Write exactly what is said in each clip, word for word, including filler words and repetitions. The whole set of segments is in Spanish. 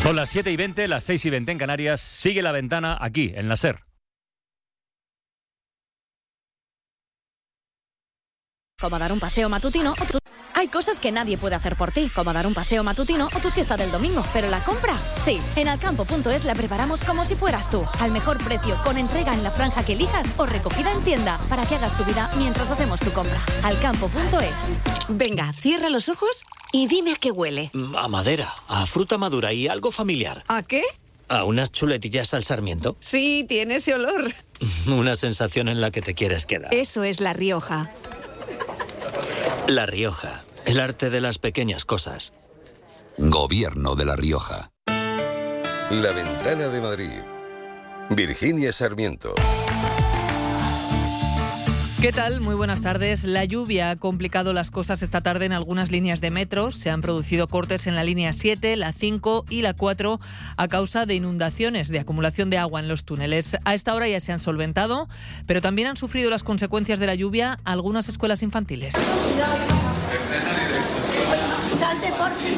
Son las siete y veinte, las seis y veinte en Canarias. Sigue La Ventana aquí, en la SER. Como dar un paseo matutino o tu... Hay cosas que nadie puede hacer por ti, como dar un paseo matutino o tu siesta del domingo, pero la compra, sí. En alcampo punto es la preparamos como si fueras tú, al mejor precio, con entrega en la franja que elijas o recogida en tienda, para que hagas tu vida mientras hacemos tu compra. alcampo punto es. Venga, cierra los ojos y dime a qué huele. A madera, a fruta madura y algo familiar. ¿A qué? ¿A unas chuletillas al sarmiento? Sí, tiene ese olor. Una sensación en la que te quieres quedar. Eso es La Rioja. La Rioja, el arte de las pequeñas cosas. Gobierno de La Rioja. La Ventana de Madrid. Virginia Sarmiento. ¿Qué tal? Muy buenas tardes. La lluvia ha complicado las cosas esta tarde en algunas líneas de metro. Se han producido cortes en la línea siete, la cinco y la cuatro a causa de inundaciones, de acumulación de agua en los túneles. A esta hora ya se han solventado, pero también han sufrido las consecuencias de la lluvia algunas escuelas infantiles. Salte, por fin.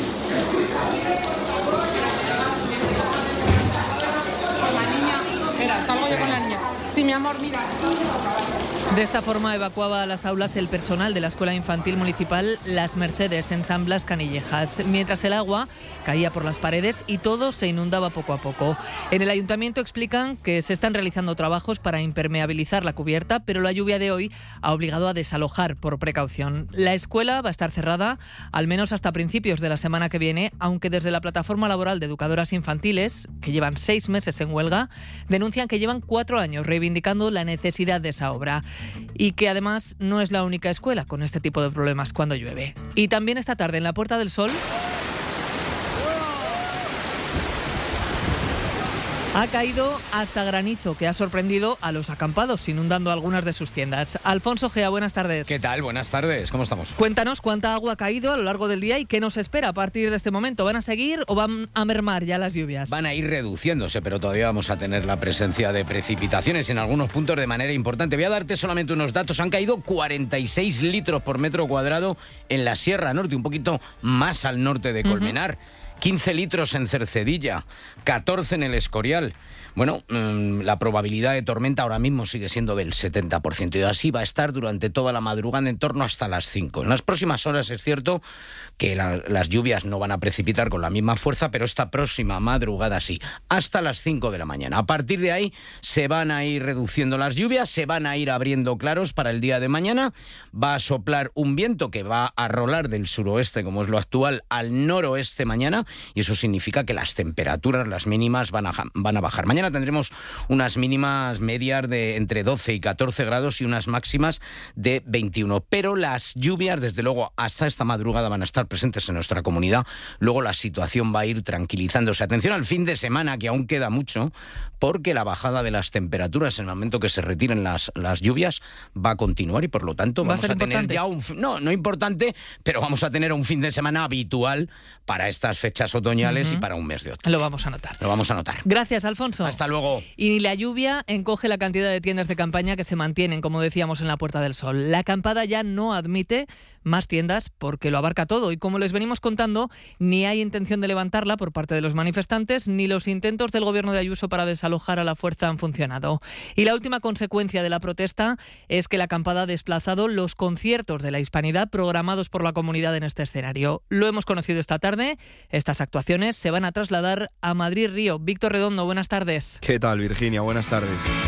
Con la niña. Espera, salgo yo con la niña. Sí, mi amor, mira. De esta forma evacuaba a las aulas el personal de la Escuela Infantil Municipal Las Mercedes en San Blas Canillejas, mientras el agua caía por las paredes y todo se inundaba poco a poco. En el ayuntamiento explican que se están realizando trabajos para impermeabilizar la cubierta, pero la lluvia de hoy ha obligado a desalojar por precaución. La escuela va a estar cerrada al menos hasta principios de la semana que viene, aunque desde la Plataforma Laboral de Educadoras Infantiles, que llevan seis meses en huelga, denuncian que llevan cuatro años reivindicando la necesidad de esa obra. Y que además no es la única escuela con este tipo de problemas cuando llueve. Y también esta tarde en la Puerta del Sol ha caído hasta granizo, que ha sorprendido a los acampados, inundando algunas de sus tiendas. Alfonso Gea, buenas tardes. ¿Qué tal? Buenas tardes, ¿cómo estamos? Cuéntanos cuánta agua ha caído a lo largo del día y qué nos espera a partir de este momento. ¿Van a seguir o van a mermar ya las lluvias? Van a ir reduciéndose, pero todavía vamos a tener la presencia de precipitaciones en algunos puntos de manera importante. Voy a darte solamente unos datos. Han caído cuarenta y seis litros por metro cuadrado en la Sierra Norte, un poquito más al norte de Colmenar. Uh-huh. quince litros en Cercedilla, catorce en el Escorial. Bueno, mmm, la probabilidad de tormenta ahora mismo sigue siendo del setenta por ciento y así va a estar durante toda la madrugada en torno hasta las cinco. En las próximas horas es cierto que la, las lluvias no van a precipitar con la misma fuerza, pero esta próxima madrugada sí, hasta las cinco de la mañana. A partir de ahí se van a ir reduciendo las lluvias, se van a ir abriendo claros para el día de mañana. Va a soplar un viento que va a rolar del suroeste, como es lo actual, al noroeste mañana, y eso significa que las temperaturas, las mínimas, van a, van a bajar. Mañana tendremos unas mínimas medias de entre doce y catorce grados y unas máximas de veintiuno. Pero las lluvias, desde luego, hasta esta madrugada van a estar presentes en nuestra comunidad. Luego la situación va a ir tranquilizándose. Atención al fin de semana, que aún queda mucho, porque la bajada de las temperaturas en el momento que se retiren las, las lluvias va a continuar y, por lo tanto, vamos a, a tener ya un... No, no importante, pero vamos a tener un fin de semana habitual para estas fechas otoñales uh-huh. y para un mes de otoño. Lo vamos a notar. Lo vamos a notar. Gracias, Alfonso. Hasta luego. Y la lluvia encoge la cantidad de tiendas de campaña que se mantienen, como decíamos, en la Puerta del Sol. La acampada ya no admite más tiendas porque lo abarca todo y, como les venimos contando, ni hay intención de levantarla por parte de los manifestantes, ni los intentos del gobierno de Ayuso para desalojar a la fuerza han funcionado. Y la última consecuencia de la protesta es que la acampada ha desplazado los conciertos de la Hispanidad programados por la comunidad en este escenario. Lo hemos conocido esta tarde. Estas actuaciones se van a trasladar a Madrid-Río. Víctor Redondo, buenas tardes. ¿Qué tal, Virginia? Buenas tardes.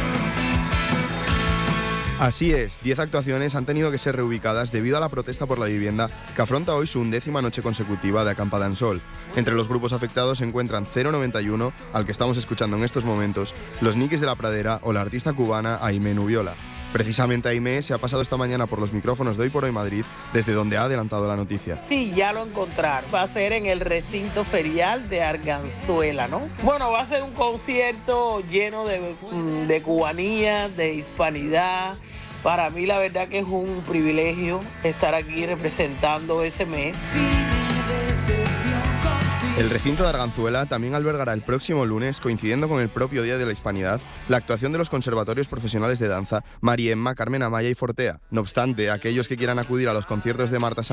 Así es, diez actuaciones han tenido que ser reubicadas debido a la protesta por la vivienda que afronta hoy su undécima noche consecutiva de acampada en sol. Entre los grupos afectados se encuentran cero noventa y uno, al que estamos escuchando en estos momentos, los Nikis de la Pradera o la artista cubana Aimé Nubiola. Precisamente Aimé se ha pasado esta mañana por los micrófonos de Hoy por Hoy Madrid, desde donde ha adelantado la noticia. Sí, ya lo encontraron. Va a ser en el recinto ferial de Arganzuela, ¿no? Bueno, va a ser un concierto lleno de, de cubanía, de hispanidad. Para mí la verdad que es un privilegio estar aquí representando ese mes. El recinto de Arganzuela también albergará el próximo lunes, coincidiendo con el propio Día de la Hispanidad, la actuación de los conservatorios profesionales de danza María Emma, Carmen Amaya y Fortea. No obstante, aquellos que quieran acudir a los conciertos de Marta Sánchez